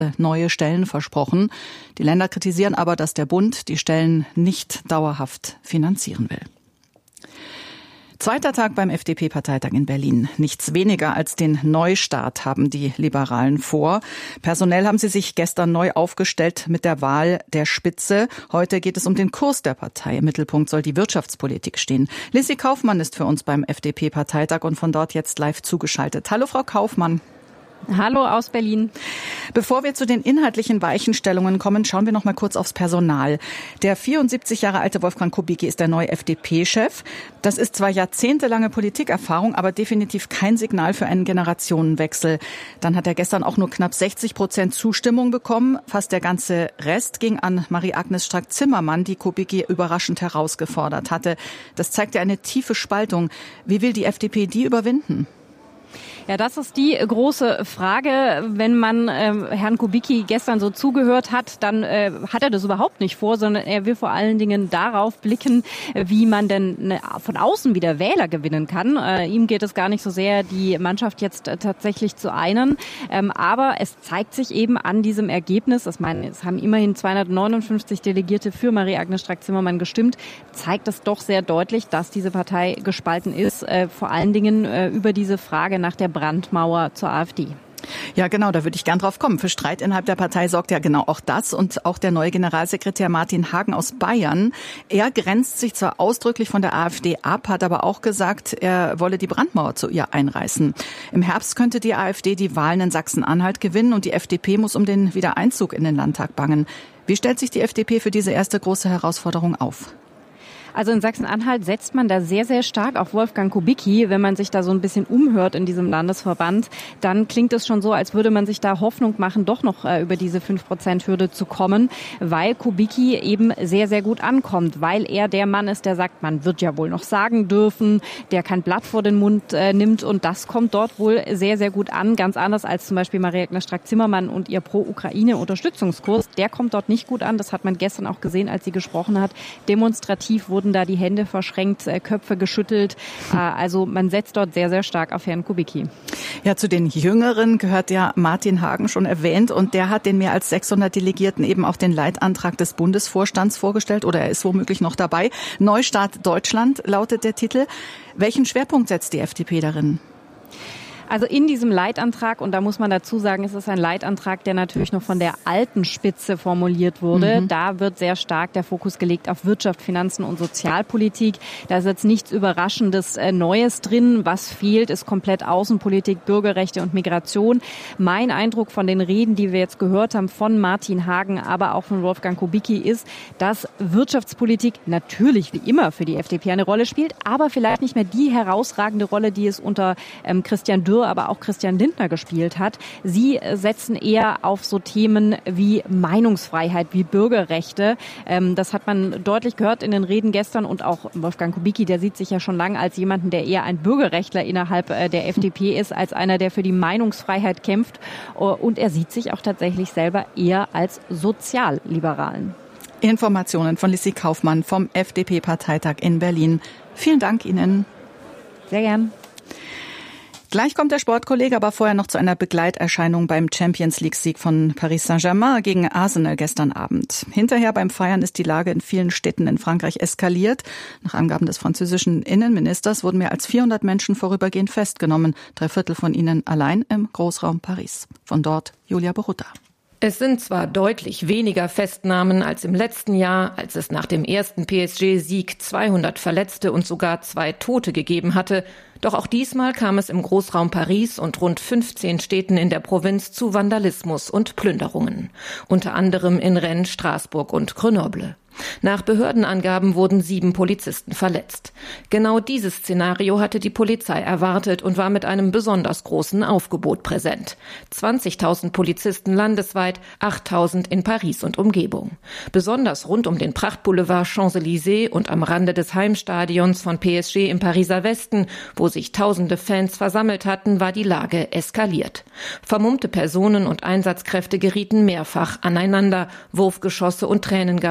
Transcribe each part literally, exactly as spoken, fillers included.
neue Stellen versprochen. Die Länder kritisieren aber, dass der Bund die Stellen nicht dauerhaft finanzieren will. Zweiter Tag beim F D P-Parteitag in Berlin. Nichts weniger als den Neustart haben die Liberalen vor. Personell haben sie sich gestern neu aufgestellt mit der Wahl der Spitze. Heute geht es um den Kurs der Partei. Im Mittelpunkt soll die Wirtschaftspolitik stehen. Lissy Kaufmann ist für uns beim F D P-Parteitag und von dort jetzt live zugeschaltet. Hallo, Frau Kaufmann. Hallo aus Berlin. Bevor wir zu den inhaltlichen Weichenstellungen kommen, schauen wir noch mal kurz aufs Personal. Der vierundsiebzig Jahre alte Wolfgang Kubicki ist der neue F D P-Chef. Das ist zwar jahrzehntelange Politikerfahrung, aber definitiv kein Signal für einen Generationenwechsel. Dann hat er gestern auch nur knapp sechzig Prozent Zustimmung bekommen. Fast der ganze Rest ging an Marie-Agnes Strack-Zimmermann, die Kubicki überraschend herausgefordert hatte. Das zeigt ja eine tiefe Spaltung. Wie will die F D P die überwinden? Ja, das ist die große Frage. Wenn man äh, Herrn Kubicki gestern so zugehört hat, dann äh, hat er das überhaupt nicht vor, sondern er will vor allen Dingen darauf blicken, wie man denn ne, von außen wieder Wähler gewinnen kann. Äh, ihm geht es gar nicht so sehr, die Mannschaft jetzt äh, tatsächlich zu einen. Ähm, aber es zeigt sich eben an diesem Ergebnis, ich meine, es haben immerhin zweihundertneunundfünfzig Delegierte für Marie-Agnes Strack-Zimmermann gestimmt, zeigt es doch sehr deutlich, dass diese Partei gespalten ist, äh, vor allen Dingen äh, über diese Frage nach der Brandmauer zur AfD. Ja, genau, da würde ich gern drauf kommen. Für Streit innerhalb der Partei sorgt ja genau auch das und auch der neue Generalsekretär Martin Hagen aus Bayern. Er grenzt sich zwar ausdrücklich von der AfD ab, hat aber auch gesagt, er wolle die Brandmauer zu ihr einreißen. Im Herbst könnte die AfD die Wahlen in Sachsen-Anhalt gewinnen und die F D P muss um den Wiedereinzug in den Landtag bangen. Wie stellt sich die F D P für diese erste große Herausforderung auf? Also in Sachsen-Anhalt setzt man da sehr, sehr stark auf Wolfgang Kubicki. Wenn man sich da so ein bisschen umhört in diesem Landesverband, dann klingt es schon so, als würde man sich da Hoffnung machen, doch noch äh, über diese fünf Prozent Hürde zu kommen, weil Kubicki eben sehr, sehr gut ankommt, weil er der Mann ist, der sagt, man wird ja wohl noch sagen dürfen, der kein Blatt vor den Mund äh, nimmt und das kommt dort wohl sehr, sehr gut an, ganz anders als zum Beispiel Marie-Agnes Strack-Zimmermann und ihr Pro-Ukraine-Unterstützungskurs. Der kommt dort nicht gut an, das hat man gestern auch gesehen, als sie gesprochen hat. Demonstrativ wurde wurden da die Hände verschränkt, Köpfe geschüttelt. Also man setzt dort sehr, sehr stark auf Herrn Kubicki. Ja, zu den Jüngeren gehört ja Martin Hagen, schon erwähnt. Und der hat den mehr als sechshundert Delegierten eben auch den Leitantrag des Bundesvorstands vorgestellt. Oder er ist womöglich noch dabei. Neustart Deutschland lautet der Titel. Welchen Schwerpunkt setzt die F D P darin? Also in diesem Leitantrag, und da muss man dazu sagen, es ist ein Leitantrag, der natürlich noch von der alten Spitze formuliert wurde. Mhm. Da wird sehr stark der Fokus gelegt auf Wirtschaft, Finanzen und Sozialpolitik. Da ist jetzt nichts Überraschendes äh, Neues drin. Was fehlt, ist komplett Außenpolitik, Bürgerrechte und Migration. Mein Eindruck von den Reden, die wir jetzt gehört haben von Martin Hagen, aber auch von Wolfgang Kubicki, ist, dass Wirtschaftspolitik natürlich wie immer für die F D P eine Rolle spielt, aber vielleicht nicht mehr die herausragende Rolle, die es unter ähm, Christian Dürr, aber auch Christian Lindner gespielt hat. Sie setzen eher auf so Themen wie Meinungsfreiheit, wie Bürgerrechte. Das hat man deutlich gehört in den Reden gestern und auch Wolfgang Kubicki, der sieht sich ja schon lange als jemanden, der eher ein Bürgerrechtler innerhalb der F D P ist, als einer, der für die Meinungsfreiheit kämpft. Und er sieht sich auch tatsächlich selber eher als Sozialliberalen. Informationen von Lissy Kaufmann vom F D P-Parteitag in Berlin. Vielen Dank Ihnen. Sehr gern. Gleich kommt der Sportkollege, aber vorher noch zu einer Begleiterscheinung beim Champions-League-Sieg von Paris Saint-Germain gegen Arsenal gestern Abend. Hinterher beim Feiern ist die Lage in vielen Städten in Frankreich eskaliert. Nach Angaben des französischen Innenministers wurden mehr als vierhundert Menschen vorübergehend festgenommen, drei Viertel von ihnen allein im Großraum Paris. Von dort Julia Borutta. Es sind zwar deutlich weniger Festnahmen als im letzten Jahr, als es nach dem ersten P S G-Sieg zweihundert Verletzte und sogar zwei Tote gegeben hatte. Doch auch diesmal kam es im Großraum Paris und rund fünfzehn Städten in der Provinz zu Vandalismus und Plünderungen. Unter anderem in Rennes, Straßburg und Grenoble. Nach Behördenangaben wurden sieben Polizisten verletzt. Genau dieses Szenario hatte die Polizei erwartet und war mit einem besonders großen Aufgebot präsent. zwanzigtausend Polizisten landesweit, achttausend in Paris und Umgebung. Besonders rund um den Prachtboulevard Champs-Élysées und am Rande des Heimstadions von P S G im Pariser Westen, wo sich tausende Fans versammelt hatten, war die Lage eskaliert. Vermummte Personen und Einsatzkräfte gerieten mehrfach aneinander. Wurfgeschosse und Tränengas wurden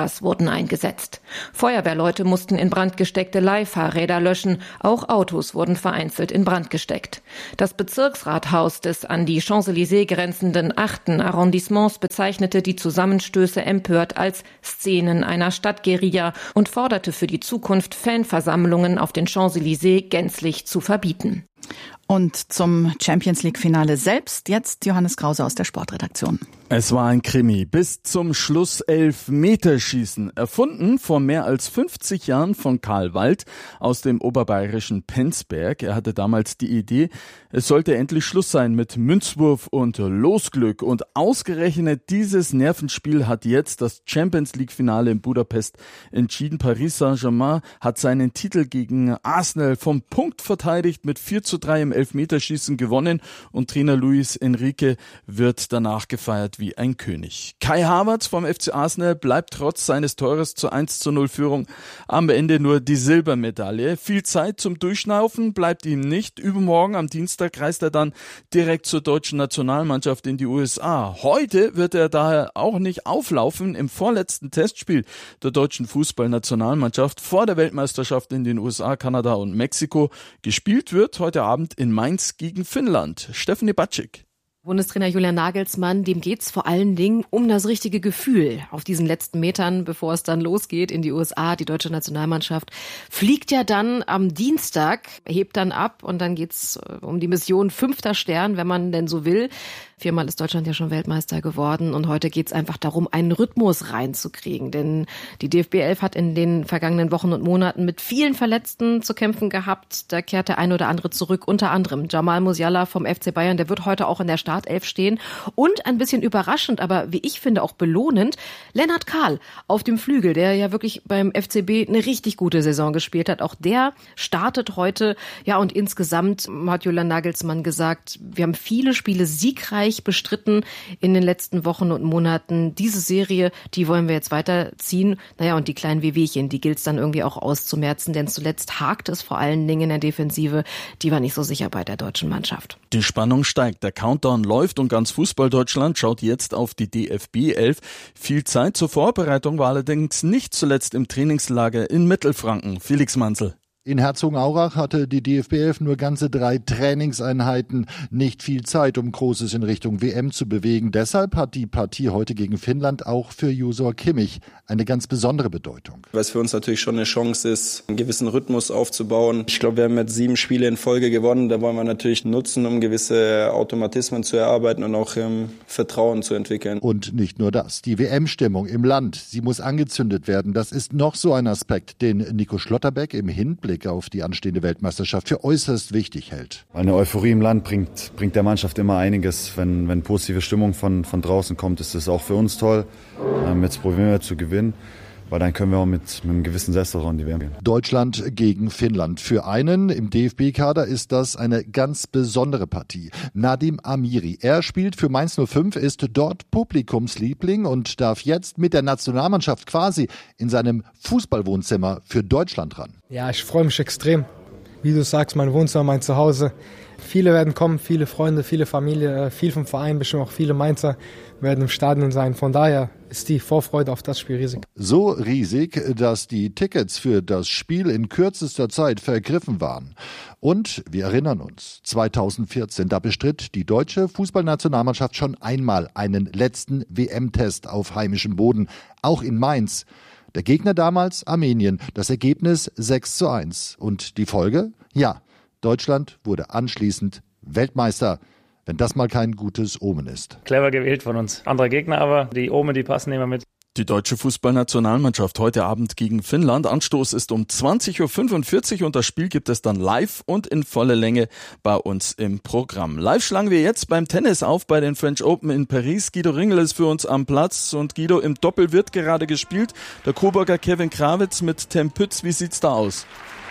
eingesetzt. Feuerwehrleute mussten in Brand gesteckte Leihfahrräder löschen, auch Autos wurden vereinzelt in Brand gesteckt. Das Bezirksrathaus des an die Champs-Élysées grenzenden achten Arrondissements bezeichnete die Zusammenstöße empört als Szenen einer Stadtguerilla und forderte für die Zukunft Fanversammlungen auf den Champs-Élysées gänzlich zu verbieten. Und zum Champions-League-Finale selbst jetzt Johannes Krause aus der Sportredaktion. Es war ein Krimi. Bis zum Schluss Elfmeterschießen. Erfunden vor mehr als fünfzig Jahren von Karl Wald aus dem oberbayerischen Penzberg. Er hatte damals die Idee, es sollte endlich Schluss sein mit Münzwurf und Losglück. Und ausgerechnet dieses Nervenspiel hat jetzt das Champions-League-Finale in Budapest entschieden. Paris Saint-Germain hat seinen Titel gegen Arsenal vom Punkt verteidigt, mit vier zu drei im Elfmeterschießen gewonnen. Und Trainer Luis Enrique wird danach gefeiert wie ein König. Kai Havertz vom F C Arsenal bleibt trotz seines Tores zur eins zu null Führung am Ende nur die Silbermedaille. Viel Zeit zum Durchschnaufen bleibt ihm nicht. Übermorgen am Dienstag reist er dann direkt zur deutschen Nationalmannschaft in die U S A. Heute wird er daher auch nicht auflaufen. Im vorletzten Testspiel der deutschen Fußballnationalmannschaft vor der Weltmeisterschaft in den U S A, Kanada und Mexiko gespielt wird heute Abend in Mainz gegen Finnland. Stephanie Batschik. Bundestrainer Julian Nagelsmann, dem geht's vor allen Dingen um das richtige Gefühl. Auf diesen letzten Metern, bevor es dann losgeht in die U S A, die deutsche Nationalmannschaft fliegt ja dann am Dienstag, hebt dann ab und dann geht's um die Mission fünfter Stern, wenn man denn so will. Viermal ist Deutschland ja schon Weltmeister geworden und heute geht's einfach darum, einen Rhythmus reinzukriegen. Denn die D F B elf hat in den vergangenen Wochen und Monaten mit vielen Verletzten zu kämpfen gehabt. Da kehrt der ein oder andere zurück, unter anderem Jamal Musiala vom F C Bayern. Der wird heute auch in der Startelf stehen. Und ein bisschen überraschend, aber wie ich finde auch belohnend, Lennart Kahl auf dem Flügel, der ja wirklich beim F C B eine richtig gute Saison gespielt hat. Auch der startet heute. Ja, und insgesamt hat Julian Nagelsmann gesagt, wir haben viele Spiele siegreich bestritten in den letzten Wochen und Monaten. Diese Serie, die wollen wir jetzt weiterziehen. Naja, und die kleinen Wehwehchen, die gilt es dann irgendwie auch auszumerzen, denn zuletzt hakt es vor allen Dingen in der Defensive. Die war nicht so sicher bei der deutschen Mannschaft. Die Spannung steigt, der Countdown läuft und ganz Fußball-Deutschland schaut jetzt auf die D F B elf. Viel Zeit zur Vorbereitung war allerdings nicht zuletzt im Trainingslager in Mittelfranken. Felix Manzel. In Herzogenaurach hatte die D F B elf nur ganze drei Trainingseinheiten, nicht viel Zeit, um Großes in Richtung W M zu bewegen. Deshalb hat die Partie heute gegen Finnland auch für Josua Kimmich eine ganz besondere Bedeutung. Weil es für uns natürlich schon eine Chance ist, einen gewissen Rhythmus aufzubauen. Ich glaube, wir haben jetzt sieben Spiele in Folge gewonnen. Da wollen wir natürlich nutzen, um gewisse Automatismen zu erarbeiten und auch ähm, Vertrauen zu entwickeln. Und nicht nur das. Die W M-Stimmung im Land, sie muss angezündet werden. Das ist noch so ein Aspekt, den Nico Schlotterbeck im Hinblick auf die anstehende Weltmeisterschaft für äußerst wichtig hält. Eine Euphorie im Land bringt, bringt der Mannschaft immer einiges. Wenn, wenn positive Stimmung von, von draußen kommt, ist das auch für uns toll. Ähm, jetzt probieren wir zu gewinnen, weil dann können wir auch mit, mit einem gewissen Selbstvertrauen die W M gehen. Deutschland gegen Finnland. Für einen im D F B-Kader ist das eine ganz besondere Partie. Nadim Amiri. Er spielt für Mainz null fünf, ist dort Publikumsliebling und darf jetzt mit der Nationalmannschaft quasi in seinem Fußballwohnzimmer für Deutschland ran. Ja, ich freue mich extrem. Wie du sagst, mein Wohnzimmer, mein Zuhause. Viele werden kommen, viele Freunde, viele Familie, viel vom Verein, bestimmt auch viele Mainzer werden im Stadion sein. Von daher ist die Vorfreude auf das Spiel riesig. So riesig, dass die Tickets für das Spiel in kürzester Zeit vergriffen waren. Und wir erinnern uns, zweitausendvierzehn, da bestritt die deutsche Fußballnationalmannschaft schon einmal einen letzten W M-Test auf heimischem Boden, auch in Mainz. Der Gegner damals Armenien, das Ergebnis sechs zu eins. Und die Folge? Ja, Deutschland wurde anschließend Weltmeister, wenn das mal kein gutes Omen ist. Clever gewählt von uns. Andere Gegner aber, die Omen, die passen immer mit. Die deutsche Fußballnationalmannschaft heute Abend gegen Finnland. Anstoß ist um zwanzig Uhr fünfundvierzig und das Spiel gibt es dann live und in voller Länge bei uns im Programm. Live schlagen wir jetzt beim Tennis auf bei den French Open in Paris. Guido Ringel ist für uns am Platz und Guido, im Doppel wird gerade gespielt. Der Coburger Kevin Krawitz mit Tim Pütz. Wie sieht's da aus?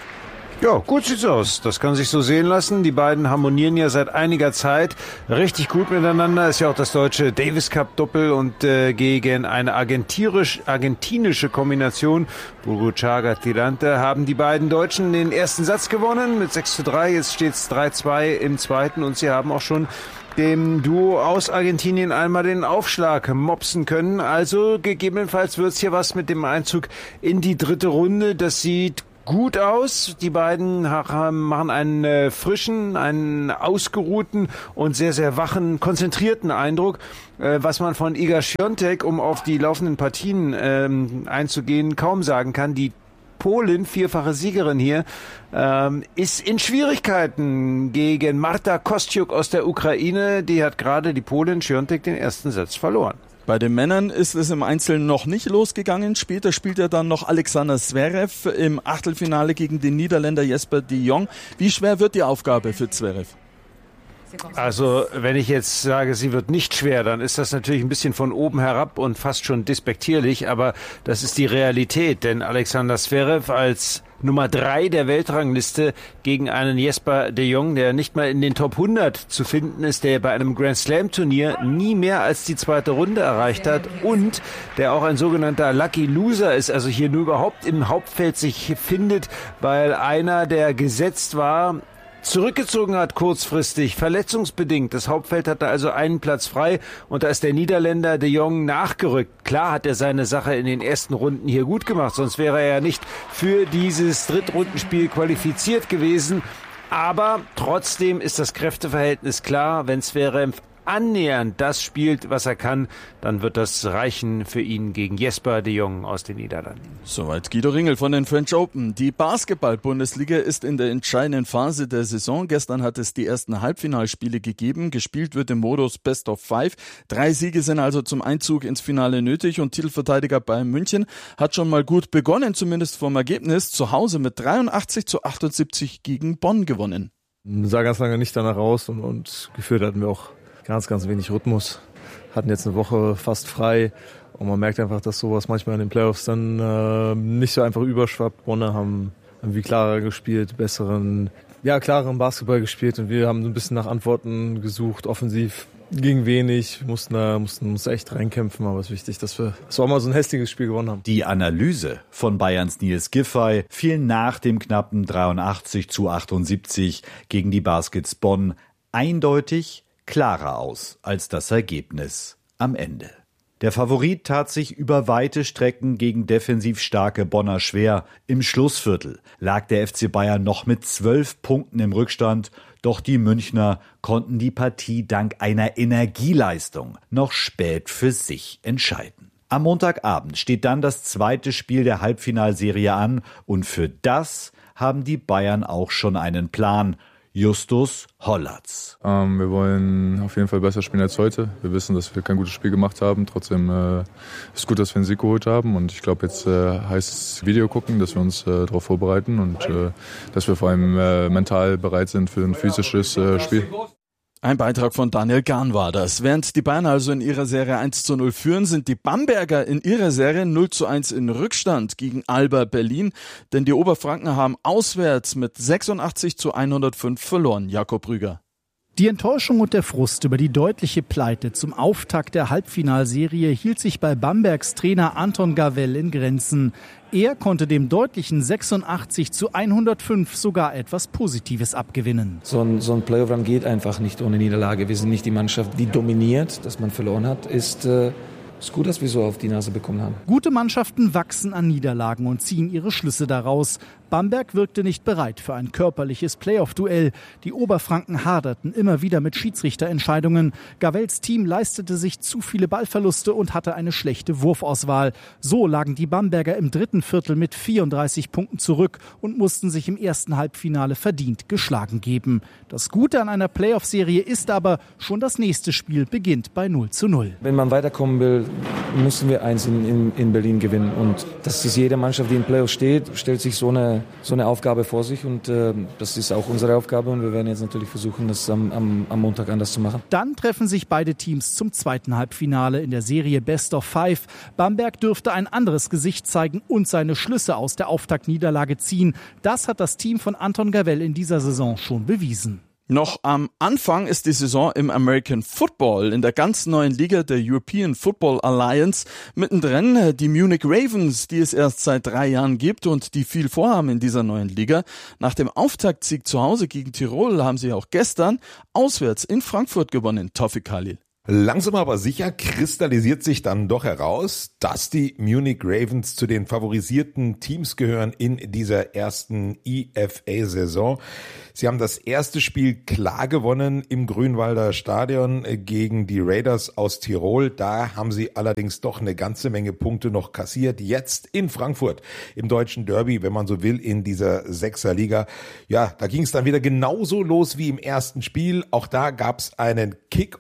Ja, gut sieht's aus. Das kann sich so sehen lassen. Die beiden harmonieren ja seit einiger Zeit richtig gut miteinander. Ist ja auch das deutsche Davis Cup Doppel und äh, gegen eine argentinisch, argentinische Kombination, Burruchaga Tirante, haben die beiden Deutschen den ersten Satz gewonnen mit sechs zu drei. Jetzt steht's drei zwei im zweiten und sie haben auch schon dem Duo aus Argentinien einmal den Aufschlag mopsen können. Also gegebenenfalls wird es hier was mit dem Einzug in die dritte Runde. Das sieht gut aus. Die beiden machen einen äh, frischen, einen ausgeruhten und sehr, sehr wachen, konzentrierten Eindruck, äh, was man von Iga Świątek, um auf die laufenden Partien ähm, einzugehen, kaum sagen kann. Die Polin, vierfache Siegerin hier, ähm, ist in Schwierigkeiten gegen Marta Kostyuk aus der Ukraine. Die hat gerade die Polin Świątek den ersten Satz verloren. Bei den Männern ist es im Einzel noch nicht losgegangen. Später spielt er dann noch Alexander Zverev im Achtelfinale gegen den Niederländer Jesper de Jong. Wie schwer wird die Aufgabe für Zverev? Also wenn ich jetzt sage, sie wird nicht schwer, dann ist das natürlich ein bisschen von oben herab und fast schon despektierlich, aber das ist die Realität, denn Alexander Zverev als Nummer drei der Weltrangliste gegen einen Jesper de Jong, der nicht mal in den Top hundert zu finden ist, der bei einem Grand Slam Turnier nie mehr als die zweite Runde erreicht hat und der auch ein sogenannter Lucky Loser ist, also hier nur überhaupt im Hauptfeld sich findet, weil einer, der gesetzt war, zurückgezogen hat kurzfristig, verletzungsbedingt. Das Hauptfeld hatte also einen Platz frei und da ist der Niederländer de Jong nachgerückt. Klar hat er seine Sache in den ersten Runden hier gut gemacht, sonst wäre er ja nicht für dieses Drittrundenspiel qualifiziert gewesen. Aber trotzdem ist das Kräfteverhältnis klar, wenn Zverev annähernd das spielt, was er kann, dann wird das reichen für ihn gegen Jesper de Jong aus den Niederlanden. Soweit Guido Ringel von den French Open. Die Basketball-Bundesliga ist in der entscheidenden Phase der Saison. Gestern hat es die ersten Halbfinalspiele gegeben. Gespielt wird im Modus Best of Five. Drei Siege sind also zum Einzug ins Finale nötig und Titelverteidiger Bayern München hat schon mal gut begonnen, zumindest vom Ergebnis. Zu Hause mit dreiundachtzig zu achtundsiebzig gegen Bonn gewonnen. Sah ganz lange nicht danach aus und, und gefühlt hatten wir auch ganz, ganz wenig Rhythmus. Hatten jetzt eine Woche fast frei und man merkt einfach, dass sowas manchmal in den Playoffs dann äh, nicht so einfach überschwappt. Bonner haben irgendwie klarer gespielt, besseren, ja, klareren Basketball gespielt und wir haben so ein bisschen nach Antworten gesucht, offensiv. Ging wenig, mussten da, mussten uns echt reinkämpfen, aber es ist wichtig, dass wir, dass wir auch mal so ein hässliches Spiel gewonnen haben. Die Analyse von Bayerns Nils Giffey fiel nach dem knappen dreiundachtzig zu achtundsiebzig gegen die Baskets Bonn eindeutig klarer aus als das Ergebnis am Ende. Der Favorit tat sich über weite Strecken gegen defensiv starke Bonner schwer. Im Schlussviertel lag der F C Bayern noch mit zwölf Punkten im Rückstand, doch die Münchner konnten die Partie dank einer Energieleistung noch spät für sich entscheiden. Am Montagabend steht dann das zweite Spiel der Halbfinalserie an und für das haben die Bayern auch schon einen Plan. Justus Hollatz. Ähm, wir wollen auf jeden Fall besser spielen als heute. Wir wissen, dass wir kein gutes Spiel gemacht haben. Trotzdem äh, ist gut, dass wir einen Sieg geholt haben. Und ich glaube, jetzt äh, heißt es Video gucken, dass wir uns äh, darauf vorbereiten und äh, dass wir vor allem äh, mental bereit sind für ein physisches äh, Spiel. Ein Beitrag von Daniel Gahn war das. Während die Bayern also in ihrer Serie eins zu null führen, sind die Bamberger in ihrer Serie null zu eins in Rückstand gegen Alba Berlin. Denn die Oberfranken haben auswärts mit sechsundachtzig zu hundertfünf verloren. Jakob Rüger. Die Enttäuschung und der Frust über die deutliche Pleite zum Auftakt der Halbfinalserie hielt sich bei Bambergs Trainer Anton Gavell in Grenzen. Er konnte dem deutlichen sechsundachtzig zu hundertfünf sogar etwas Positives abgewinnen. So ein, so ein Playoff-Run geht einfach nicht ohne Niederlage. Wir sind nicht die Mannschaft, die dominiert. Dass man verloren hat, ist... Äh ist gut, dass wir so auf die Nase bekommen haben. Gute Mannschaften wachsen an Niederlagen und ziehen ihre Schlüsse daraus. Bamberg wirkte nicht bereit für ein körperliches Playoff-Duell. Die Oberfranken haderten immer wieder mit Schiedsrichterentscheidungen. Gavells Team leistete sich zu viele Ballverluste und hatte eine schlechte Wurfauswahl. So lagen die Bamberger im dritten Viertel mit vierunddreißig Punkten zurück und mussten sich im ersten Halbfinale verdient geschlagen geben. Das Gute an einer Playoff-Serie ist aber, schon das nächste Spiel beginnt bei null zu null. Wenn man weiterkommen will, müssen wir eins in, in, in Berlin gewinnen. Und das ist jede Mannschaft, die im Playoff steht, stellt sich so eine, so eine Aufgabe vor sich. Und äh, das ist auch unsere Aufgabe. Und wir werden jetzt natürlich versuchen, das am, am, am Montag anders zu machen. Dann treffen sich beide Teams zum zweiten Halbfinale in der Serie Best of Five. Bamberg dürfte ein anderes Gesicht zeigen und seine Schlüsse aus der Auftaktniederlage ziehen. Das hat das Team von Anton Gavell in dieser Saison schon bewiesen. Noch am Anfang ist die Saison im American Football, in der ganz neuen Liga der European Football Alliance. Mittendrin die Munich Ravens, die es erst seit drei Jahren gibt und die viel vorhaben in dieser neuen Liga. Nach dem Auftaktsieg zu Hause gegen Tirol haben sie auch gestern auswärts in Frankfurt gewonnen. Tawfiq Khalil. Langsam aber sicher kristallisiert sich dann doch heraus, dass die Munich Ravens zu den favorisierten Teams gehören in dieser ersten I F A-Saison. Sie haben das erste Spiel klar gewonnen im Grünwalder Stadion gegen die Raiders aus Tirol. Da haben sie allerdings doch eine ganze Menge Punkte noch kassiert. Jetzt in Frankfurt im deutschen Derby, wenn man so will, in dieser Sechserliga. Ja, da ging es dann wieder genauso los wie im ersten Spiel. Auch da gab es einen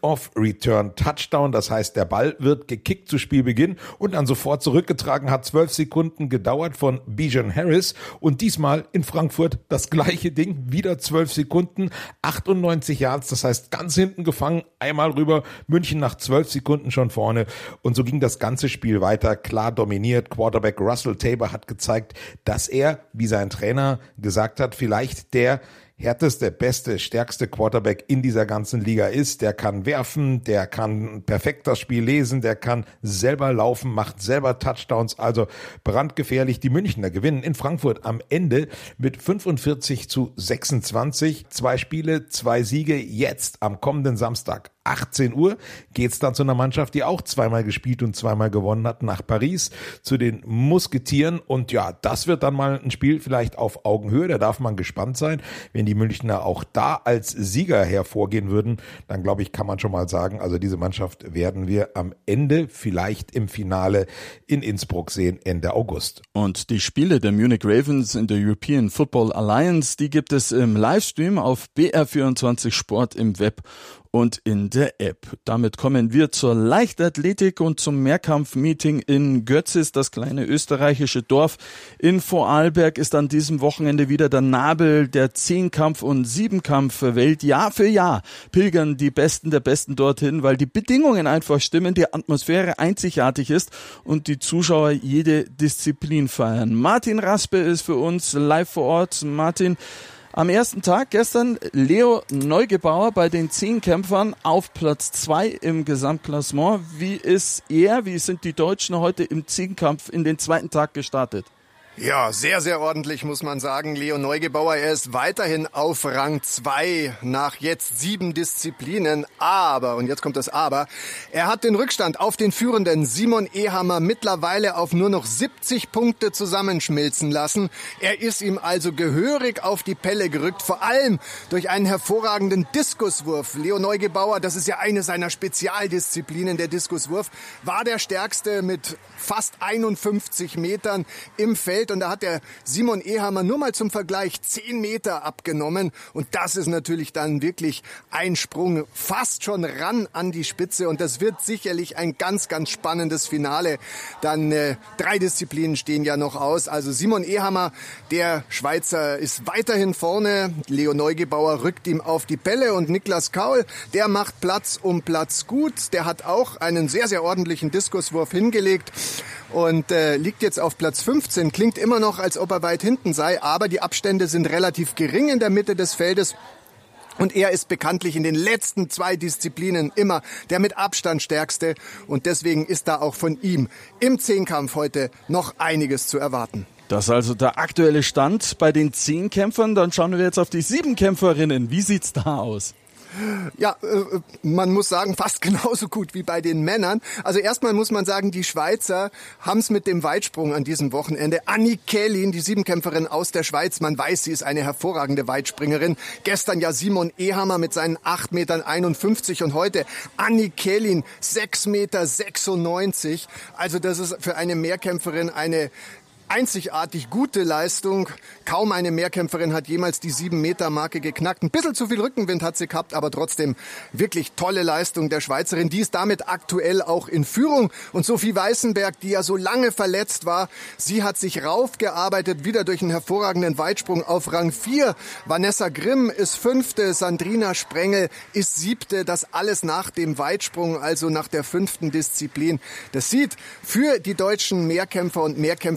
Kick-Off-Return-Touchdown. Das heißt, der Ball wird gekickt zu Spielbeginn und dann sofort zurückgetragen. Hat zwölf Sekunden gedauert von Bijan Harris. Und diesmal in Frankfurt das gleiche Ding, wieder zwölf Sekunden, achtundneunzig Yards, das heißt ganz hinten gefangen, einmal rüber, München nach zwölf Sekunden schon vorne und so ging das ganze Spiel weiter, klar dominiert. Quarterback Russell Tabor hat gezeigt, dass er, wie sein Trainer gesagt hat, vielleicht der härteste, beste, stärkste Quarterback in dieser ganzen Liga ist. Der kann werfen, der kann perfekt das Spiel lesen, der kann selber laufen, macht selber Touchdowns, also brandgefährlich. Die Münchner gewinnen in Frankfurt am Ende mit fünfundvierzig zu sechsundzwanzig. Zwei Spiele, zwei Siege. Jetzt am kommenden Samstag achtzehn Uhr geht's dann zu einer Mannschaft, die auch zweimal gespielt und zweimal gewonnen hat, nach Paris, zu den Musketieren. Und ja, das wird dann mal ein Spiel vielleicht auf Augenhöhe. Da darf man gespannt sein. Wenn die Münchner auch da als Sieger hervorgehen würden, dann glaube ich, kann man schon mal sagen, also diese Mannschaft werden wir am Ende vielleicht im Finale in Innsbruck sehen, Ende August. Und die Spiele der Munich Ravens in der European Football Alliance, die gibt es im Livestream auf B R vierundzwanzig Sport im Web und in der App. Damit kommen wir zur Leichtathletik und zum Mehrkampf-Meeting in Götzis, das kleine österreichische Dorf. In Vorarlberg ist an diesem Wochenende wieder der Nabel der Zehnkampf- und Siebenkampf-Welt. Jahr für Jahr pilgern die Besten der Besten dorthin, weil die Bedingungen einfach stimmen, die Atmosphäre einzigartig ist und die Zuschauer jede Disziplin feiern. Martin Raspe ist für uns live vor Ort. Martin, am ersten Tag gestern Leo Neugebauer bei den Zehnkämpfern auf Platz zwei im Gesamtklassement. Wie ist er, wie sind die Deutschen heute im Zehnkampf in den zweiten Tag gestartet? Ja, sehr, sehr ordentlich, muss man sagen. Leo Neugebauer, er ist weiterhin auf Rang zwei nach jetzt sieben Disziplinen. Aber, und jetzt kommt das Aber, er hat den Rückstand auf den führenden Simon Ehammer mittlerweile auf nur noch siebzig Punkte zusammenschmilzen lassen. Er ist ihm also gehörig auf die Pelle gerückt, vor allem durch einen hervorragenden Diskuswurf. Leo Neugebauer, das ist ja eine seiner Spezialdisziplinen, der Diskuswurf, war der stärkste mit fast einundfünfzig Metern im Feld. Und da hat der Simon Ehammer nur mal zum Vergleich zehn Meter abgenommen. Und das ist natürlich dann wirklich ein Sprung fast schon ran an die Spitze. Und das wird sicherlich ein ganz, ganz spannendes Finale. Dann äh, drei Disziplinen stehen ja noch aus. Also Simon Ehammer, der Schweizer, ist weiterhin vorne. Leo Neugebauer rückt ihm auf die Pelle. Und Niklas Kaul, der macht Platz um Platz gut. Der hat auch einen sehr, sehr ordentlichen Diskuswurf hingelegt. Und äh, liegt jetzt auf Platz fünfzehn. Klingt immer noch, als ob er weit hinten sei, aber die Abstände sind relativ gering in der Mitte des Feldes. Und er ist bekanntlich in den letzten zwei Disziplinen immer der mit Abstand stärkste. Und deswegen ist da auch von ihm im Zehnkampf heute noch einiges zu erwarten. Das ist also der aktuelle Stand bei den Zehnkämpfern. Dann schauen wir jetzt auf die Siebenkämpferinnen. Wie sieht's da aus? Ja, äh, man muss sagen, fast genauso gut wie bei den Männern. Also erstmal muss man sagen, die Schweizer haben es mit dem Weitsprung an diesem Wochenende. Annie Kählin, die Siebenkämpferin aus der Schweiz, man weiß, sie ist eine hervorragende Weitspringerin. Gestern ja Simon Ehammer mit seinen acht Meter einundfünfzig und heute Annie Kählin sechs Meter sechsundneunzig. Also das ist für eine Mehrkämpferin eine einzigartig gute Leistung. Kaum eine Mehrkämpferin hat jemals die sieben-Meter-Marke geknackt. Ein bisschen zu viel Rückenwind hat sie gehabt, aber trotzdem wirklich tolle Leistung der Schweizerin. Die ist damit aktuell auch in Führung. Und Sophie Weißenberg, die ja so lange verletzt war, sie hat sich raufgearbeitet, wieder durch einen hervorragenden Weitsprung auf Rang vier. Vanessa Grimm ist fünfte, Sandrina Sprengel ist siebte. Das alles nach dem Weitsprung, also nach der fünften Disziplin. Das sieht für die deutschen Mehrkämpfer und Mehrkämpferinnen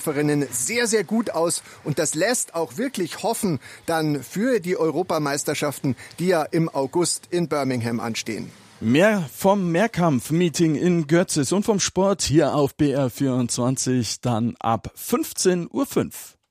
sehen sehr, sehr gut aus und das lässt auch wirklich hoffen dann für die Europameisterschaften, die ja im August in Birmingham anstehen. Mehr vom Mehrkampf-Meeting in Götzis und vom Sport hier auf B R vierundzwanzig dann ab fünfzehn Uhr fünf.